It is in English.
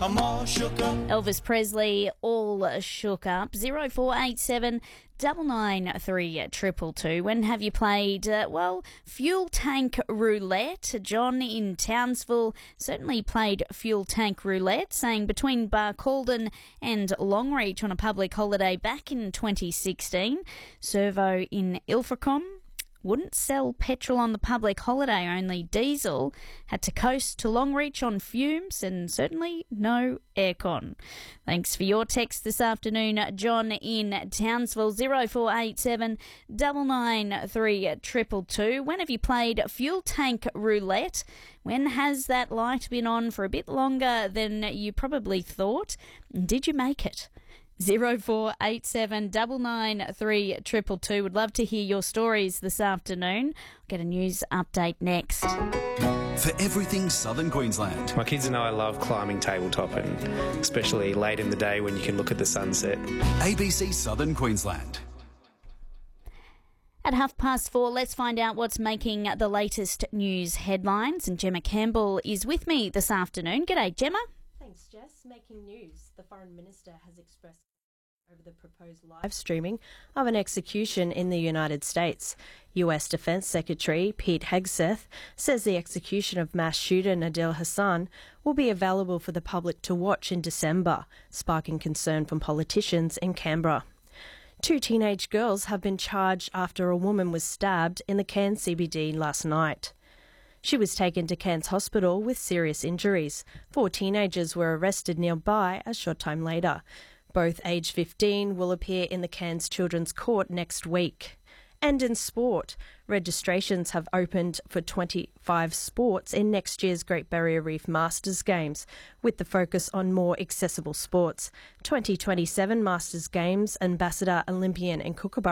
I'm all shook up. Elvis Presley, all shook up. 0487 993 222. When have you played, fuel tank roulette? John in Townsville certainly played fuel tank roulette, saying between Barcaldine and Longreach on a public holiday back in 2016. Servo in Ilfracombe wouldn't sell petrol on the public holiday, only diesel. Had to coast to Longreach on fumes and certainly no aircon. Thanks for your text this afternoon, John in Townsville. 0487 993 222. When have you played fuel tank roulette? When has that light been on for a bit longer than you probably thought? Did you make it? 0487 993 222. Would love to hear your stories this afternoon. I'll get a news update next. For everything Southern Queensland. My kids and I love climbing tabletop, and especially late in the day when you can look at the sunset. ABC Southern Queensland. At 4:30, let's find out what's making the latest news headlines. And Gemma Campbell is with me this afternoon. G'day, Gemma. Thanks, Jess. Making news. The Foreign Minister has expressed over the proposed live streaming of an execution in the United States. US Defense Secretary Pete Hegseth says the execution of mass shooter Nadil Hassan will be available for the public to watch in December, sparking concern from politicians in Canberra. 2 teenage girls have been charged after a woman was stabbed in the Cairns CBD last night. She was taken to Cairns Hospital with serious injuries. 4 teenagers were arrested nearby a short time later. Both aged 15 will appear in the Cairns Children's Court next week. And in sport, registrations have opened for 25 sports in next year's Great Barrier Reef Masters Games, with the focus on more accessible sports. 2027 Masters Games ambassador Olympian and Kookaburra